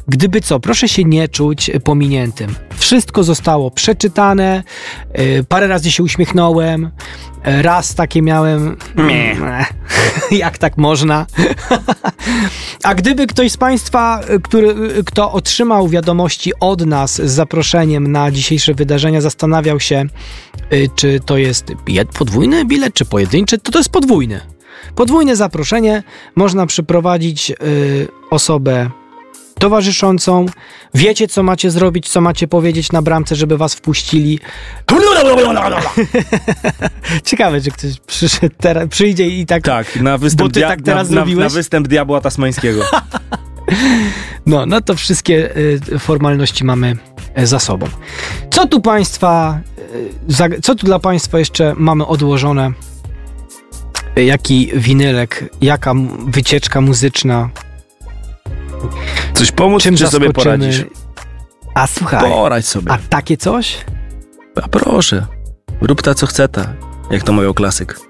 gdyby co, proszę się nie czuć pominiętym. Wszystko zostało przeczytane, parę razy się uśmiechnąłem, raz takie miałem... Jak tak można? A gdyby ktoś z Państwa, kto otrzymał wiadomości od nas z zaproszeniem na dzisiejsze wydarzenia, zastanawiał się, czy to jest podwójny bilet, czy pojedynczy, to jest podwójny. Podwójne zaproszenie, można przyprowadzić osobę towarzyszącą. Wiecie, co macie zrobić, co macie powiedzieć na bramce, żeby was wpuścili. Ciekawe, czy ktoś przyjdzie i tak... Tak, na występ, tak teraz na występ diabła tasmańskiego. No to wszystkie formalności mamy za sobą. Co tu dla Państwa jeszcze mamy odłożone? Jaki winylek, jaka wycieczka muzyczna? Coś pomóc, czym czy zaskoczymy? sobie poradzisz? A słuchaj, Poradź sobie. a takie coś? A proszę, rób ta co chce ta, jak to mówił klasyk.